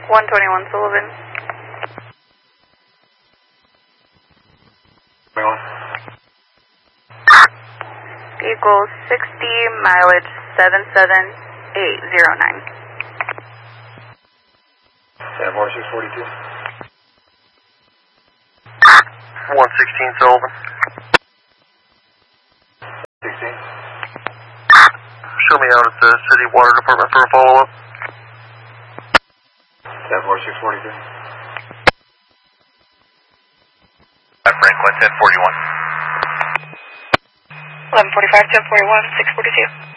121 Sullivan. 21. Vehicle 60, mileage 77809. 642. 116 Sullivan. 16. Show me out at the city water department for a follow-up. 642. Franklin, 1041. 1145, 1041, 642.